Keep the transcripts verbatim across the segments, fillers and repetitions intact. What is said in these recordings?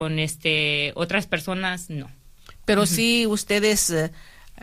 con este otras personas, no. Pero Uh-huh. sí, ustedes eh,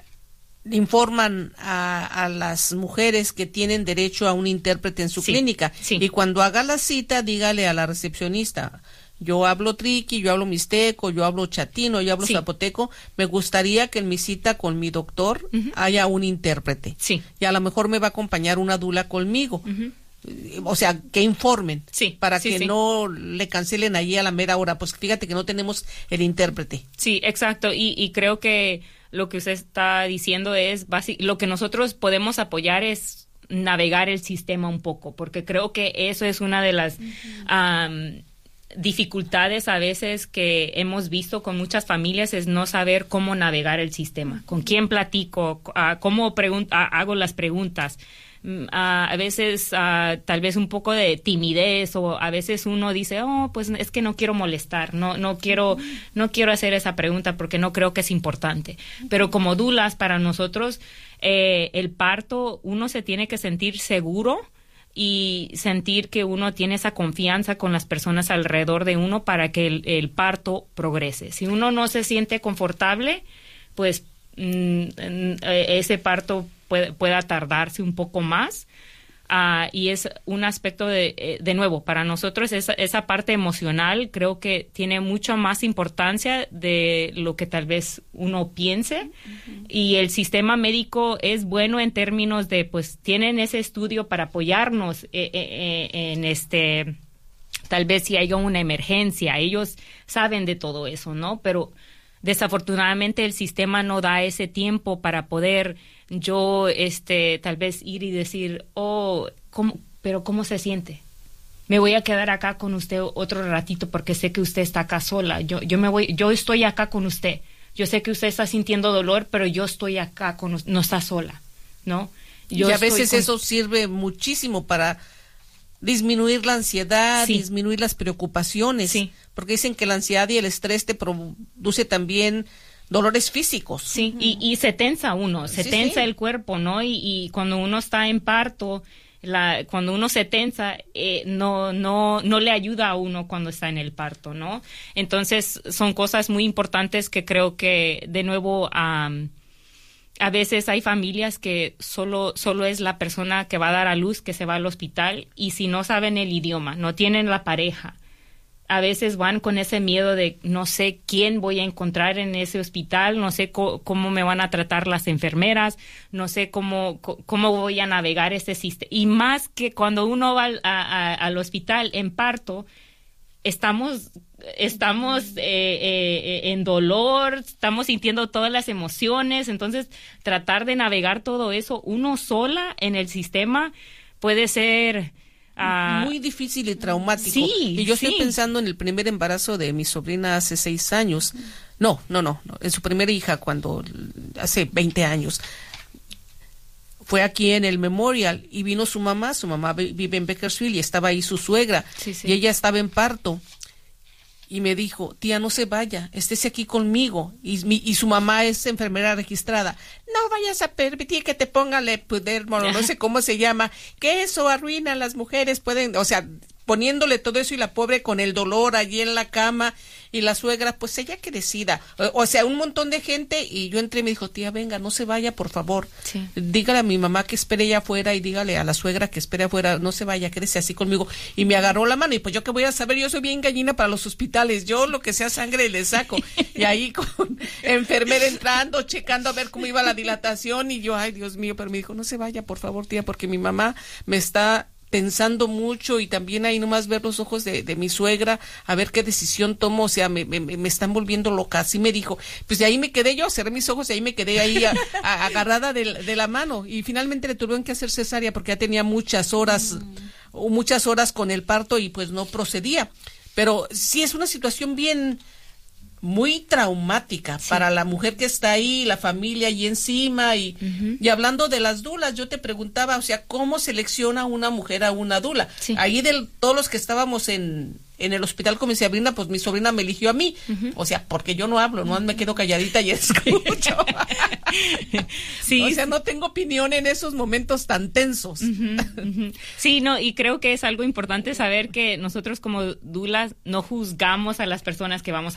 informan a, a las mujeres que tienen derecho a un intérprete en su sí, clínica. Sí. Y cuando haga la cita, dígale a la recepcionista, yo hablo triqui, yo hablo mixteco, yo hablo chatino, yo hablo sí. zapoteco. Me gustaría que en mi cita con mi doctor uh-huh. haya un intérprete. Sí. Y a lo mejor me va a acompañar una dula conmigo. Uh-huh. O sea, que informen sí, para sí, que sí. no le cancelen allí a la mera hora. Pues fíjate que no tenemos el intérprete. Sí, exacto. Y, y creo que lo que usted está diciendo es básico. Lo que nosotros podemos apoyar es navegar el sistema un poco, porque creo que eso es una de las uh-huh. um, dificultades a veces que hemos visto con muchas familias, es no saber cómo navegar el sistema, con quién platico, uh, cómo pregun- uh, hago las preguntas. Uh, a veces uh, tal vez un poco de timidez, o a veces uno dice, oh, pues es que no quiero molestar, no no quiero no quiero hacer esa pregunta porque no creo que es importante. Pero como dulas, para nosotros eh, el parto, uno se tiene que sentir seguro y sentir que uno tiene esa confianza con las personas alrededor de uno para que el, el parto progrese. Si uno no se siente confortable, pues mm, ese parto puede, pueda tardarse un poco más. Uh, y es un aspecto de, de nuevo, para nosotros esa, esa parte emocional creo que tiene mucha más importancia de lo que tal vez uno piense. Uh-huh. Y el sistema médico es bueno en términos de, pues, tienen ese estudio para apoyarnos eh, eh, en este, tal vez si haya una emergencia, ellos saben de todo eso, ¿no? Pero desafortunadamente el sistema no da ese tiempo para poder yo, este, tal vez ir y decir, oh, ¿cómo, pero ¿cómo se siente? Me voy a quedar acá con usted otro ratito porque sé que usted está acá sola. Yo, yo me voy, yo estoy acá con usted. Yo sé que usted está sintiendo dolor, pero yo estoy acá con usted, no está sola, ¿no? Yo y a veces con... eso sirve muchísimo para disminuir la ansiedad, sí. disminuir las preocupaciones, sí. porque dicen que la ansiedad y el estrés te produce también dolores físicos. Sí, uh-huh. y, y se tensa uno, se sí, tensa sí. el cuerpo, ¿no? Y, y cuando uno está en parto, la, cuando uno se tensa, eh, no, no, no le ayuda a uno cuando está en el parto, ¿no? Entonces, son cosas muy importantes que creo que, de nuevo, um, a veces hay familias que solo, solo es la persona que va a dar a luz que se va al hospital, y si no saben el idioma, no tienen la pareja, a veces van con ese miedo de no sé quién voy a encontrar en ese hospital, no sé co- cómo me van a tratar las enfermeras, no sé cómo, co- cómo voy a navegar ese sistema. Y más que cuando uno va al, a, a, al hospital en parto, estamos, estamos eh, eh, en dolor, estamos sintiendo todas las emociones. Entonces, tratar de navegar todo eso uno sola en el sistema puede ser... Uh, muy difícil y traumático. Sí, y yo sí. estoy pensando en el primer embarazo de mi sobrina hace seis años. No, no, no, no, en su primera hija cuando hace veinte años. Fue aquí en el Memorial y vino su mamá, su mamá vive en Bakersfield y estaba ahí su suegra sí, sí. y ella estaba en parto. Y me dijo, tía, no se vaya, estése aquí conmigo. Y, mi, y su mamá es enfermera registrada. No vayas a permitir que te pongan el epidermo, no sé cómo se llama, que eso arruina a las mujeres, pueden, o sea, poniéndole todo eso y la pobre con el dolor allí en la cama y la suegra, pues ella que decida. O, o sea, un montón de gente y yo entré y me dijo, tía, venga, no se vaya, por favor. Sí. Dígale a mi mamá que espere allá afuera y dígale a la suegra que espere afuera, no se vaya, quédese así conmigo. Y me agarró la mano y pues yo qué voy a saber, yo soy bien gallina para los hospitales, yo lo que sea sangre le saco. Y ahí con enfermera entrando, checando a ver cómo iba la dilatación y yo, ay Dios mío, pero me dijo, no se vaya, por favor, tía, porque mi mamá me está pensando mucho y también ahí nomás ver los ojos de, de mi suegra, a ver qué decisión tomo, o sea, me, me, me están volviendo loca, así me dijo. Pues de ahí me quedé yo, cerré mis ojos y ahí me quedé ahí a, a, agarrada de, de la mano y finalmente le tuvieron que hacer cesárea porque ya tenía muchas horas, mm. muchas horas con el parto y pues no procedía. Pero sí es una situación bien... muy traumática sí. para la mujer que está ahí, la familia ahí encima y, uh-huh. y hablando de las dulas, yo te preguntaba, o sea, ¿cómo selecciona una mujer a una dula? Sí. Ahí de todos los que estábamos en, en el hospital con mi sobrina, pues mi sobrina me eligió a mí, uh-huh. o sea, porque yo no hablo, no me quedo calladita y escucho. Sí, o sea, no tengo opinión en esos momentos tan tensos. Uh-huh, uh-huh. Sí, no, y creo que es algo importante saber que nosotros como dulas no juzgamos a las personas que vamos a